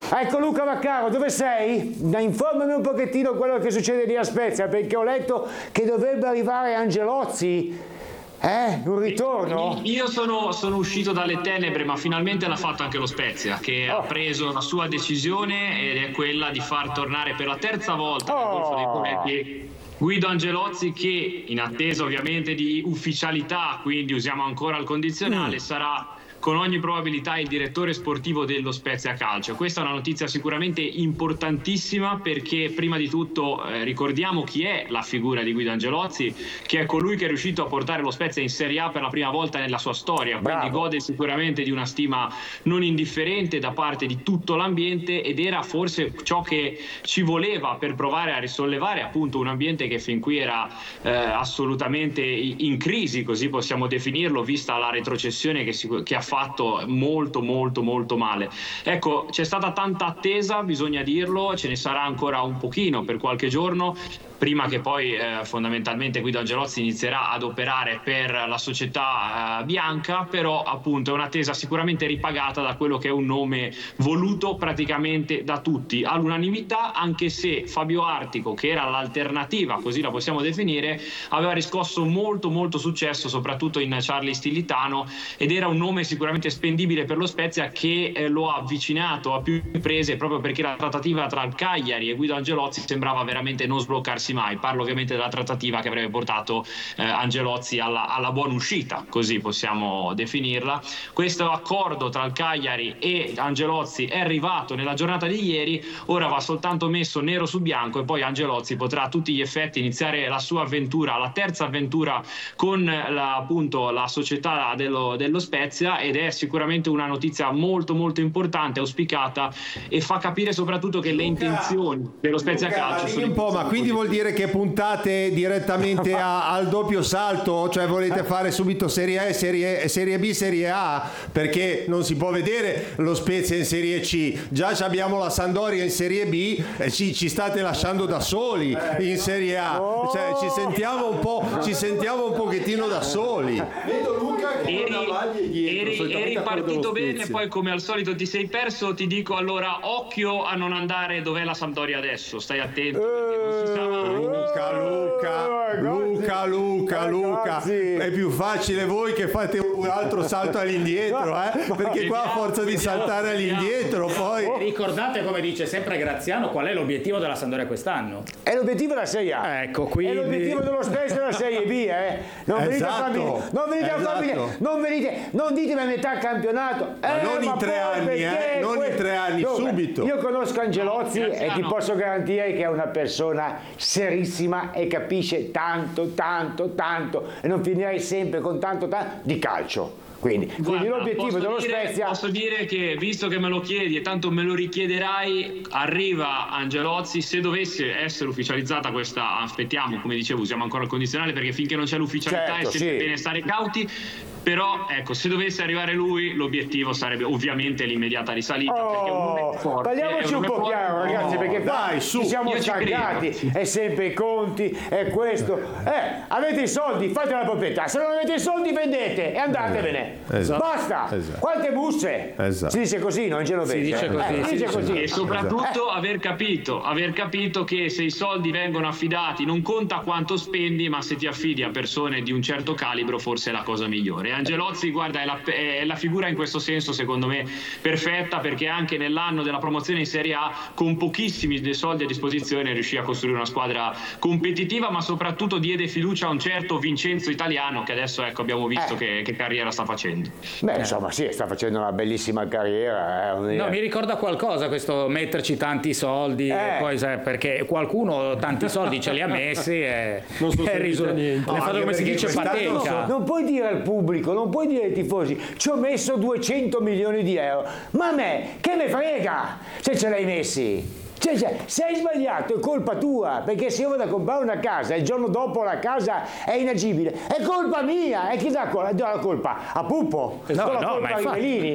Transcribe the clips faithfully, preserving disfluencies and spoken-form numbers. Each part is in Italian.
Ecco Luca Vaccaro, dove sei? Informami un pochettino quello che succede lì a Spezia, perché ho letto che dovrebbe arrivare Angelozzi. Eh? Un ritorno? Io sono, sono uscito dalle tenebre, ma finalmente l'ha fatto anche lo Spezia, che oh. ha preso la sua decisione ed è quella di far tornare per la terza volta nel oh. Golfo dei Poeti Guido Angelozzi, che in attesa ovviamente di ufficialità, quindi usiamo ancora il condizionale, mm. sarà con ogni probabilità il direttore sportivo dello Spezia Calcio. Questa è una notizia sicuramente importantissima, perché prima di tutto eh, ricordiamo chi è la figura di Guido Angelozzi, che è colui che è riuscito a portare lo Spezia in Serie A per la prima volta nella sua storia. Bravo. Quindi gode sicuramente di una stima non indifferente da parte di tutto l'ambiente, ed era forse ciò che ci voleva per provare a risollevare appunto un ambiente che fin qui era eh, assolutamente in crisi, così possiamo definirlo, vista la retrocessione che, si, che ha fatto fatto molto molto molto male. Ecco, c'è stata tanta attesa, bisogna dirlo, ce ne sarà ancora un pochino per qualche giorno, prima che poi eh, fondamentalmente Guido Angelozzi inizierà ad operare per la società eh, bianca, però appunto è un'attesa sicuramente ripagata da quello che è un nome voluto praticamente da tutti all'unanimità, anche se Fabio Artico, che era l'alternativa, così la possiamo definire, aveva riscosso molto molto successo soprattutto in Charlie Stillitano, ed era un nome sicuramente spendibile per lo Spezia, che eh, lo ha avvicinato a più riprese, proprio perché la trattativa tra il Cagliari e Guido Angelozzi sembrava veramente non sbloccarsi mai. Parlo ovviamente della trattativa che avrebbe portato eh, Angelozzi alla, alla buona uscita, così possiamo definirla. Questo accordo tra il Cagliari e Angelozzi è arrivato nella giornata di ieri, ora va soltanto messo nero su bianco, e poi Angelozzi potrà a tutti gli effetti iniziare la sua avventura, la terza avventura con la, appunto la società dello, dello Spezia, ed è sicuramente una notizia molto molto importante, auspicata, e fa capire soprattutto che Luca, le intenzioni dello Spezia Luca, Calcio sono un po', ma quindi vuol dire che puntate direttamente a, al doppio salto, cioè volete fare subito Serie A e Serie, Serie B, Serie A, perché non si può vedere lo Spezia in Serie C, già abbiamo la Sampdoria in Serie B e ci, ci state lasciando da soli in Serie A, cioè ci sentiamo un po', ci sentiamo un pochettino da soli. Vedo Luca che eri, ha una maglia dietro, eri, eri partito bene, poi come al solito ti sei perso. Ti dico allora, occhio a non andare dov'è la Sampdoria adesso, stai attento, perché non si sa mai. Luca, Luca, Luca, Luca, Luca, è più facile voi che fate un altro salto all'indietro, eh? Perché qua a forza di saltare all'indietro poi... Ricordate, come dice sempre Graziano, qual è l'obiettivo della Sampdoria quest'anno? È l'obiettivo della Serie A. Ecco, quindi... È l'obiettivo dello Spezia della Serie B, eh? Non venite esatto, a farmi... Non venite esatto. a farmi... Non venite... Non ditemi a metà campionato. Ma eh, non ma in tre anni, eh? Non in tre anni, Dove? subito. Io conosco Angelozzi no, e ti posso garantire che è una persona serissima e capisce tanto, tanto, tanto, e non finirei sempre con tanto, tanto di calcio. Quindi, Guarda, quindi l'obiettivo dello dire, Spezia... Posso dire che, visto che me lo chiedi e tanto me lo richiederai, arriva Angelozzi. Se dovesse essere ufficializzata questa, aspettiamo, come dicevo, usiamo ancora il condizionale, perché finché non c'è l'ufficialità certo, è sempre sì. bene stare cauti. Però ecco, se dovesse arrivare lui, l'obiettivo sarebbe ovviamente l'immediata risalita, oh, perché è un nome forte. Parliamoci un, un po' forte. chiaro, ragazzi, no, perché dai, su, ci siamo stancati, è sempre i conti, è questo. Eh, avete i soldi, fate la proprietà, se non avete i soldi vendete e andatevene. Esatto. Basta. Esatto. Quante busse? Esatto. Si dice così, no? In genovese. Si dice così. Eh, si dice così. E soprattutto eh. aver capito, aver capito che se i soldi vengono affidati non conta quanto spendi, ma se ti affidi a persone di un certo calibro forse è la cosa migliore. Angelozzi, guarda, è la, è la figura in questo senso secondo me perfetta, perché anche nell'anno della promozione in Serie A con pochissimi soldi a disposizione riuscì a costruire una squadra competitiva, ma soprattutto diede fiducia a un certo Vincenzo Italiano, che adesso ecco abbiamo visto eh. che, che carriera sta facendo. Beh, insomma, sì, sta facendo una bellissima carriera. Eh. No, mi ricorda qualcosa questo metterci tanti soldi, eh. e poi, sai, perché qualcuno tanti soldi ce li ha messi e non so è riso- niente. ne fatto come si dice fatica. Non puoi dire al pubblico, non puoi dire ai tifosi, ci ho messo duecento milioni di euro, ma a me che me frega se ce l'hai messi. Cioè, cioè, se hai sbagliato è colpa tua, perché se io vado a comprare una casa e il giorno dopo la casa è inagibile, è colpa mia. E chi dà la colpa? A Pupo? No, no, la no, colpa ma ai Rivellini?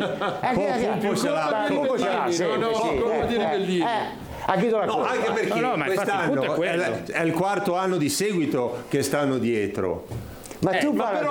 Pupo ce l'ha. Pupo ce l'ha, No, no, colpa di Rivellini. A chi do la No, colpa? anche perché No, no, ma infatti il punto è quest'anno è, quello. l- è il quarto anno di seguito che stanno dietro. Ma Eh, tu ma parla